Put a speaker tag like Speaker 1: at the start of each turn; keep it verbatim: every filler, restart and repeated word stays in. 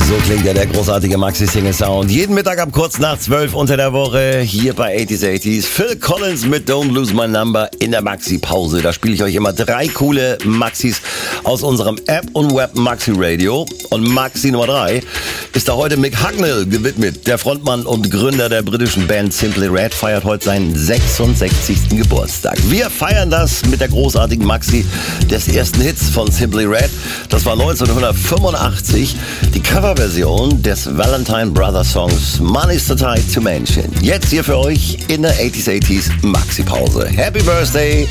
Speaker 1: So klingt ja der großartige Maxi-Single-Sound. Jeden Mittag ab kurz nach zwölf unter der Woche hier bei achtziger achtziger. Phil Collins mit Don't Lose My Number in der Maxi-Pause. Da spiele ich euch immer drei coole Maxis aus unserem App und Web Maxi Radio. Und Maxi Nummer drei ist da heute Mick Hucknall gewidmet. Der Frontmann und Gründer der britischen Band Simply Red feiert heute seinen sechsundsechzigsten Geburtstag. Wir feiern das mit der großartigen Maxi des ersten Hits von Simply Red. Das war neunzehnhundertfünfundachtzig die Coverversion des Valentine Brothers Songs Money's the Tide to Mention. Jetzt hier für euch in der achtziger achtziger Maxi-Pause. Happy Birthday!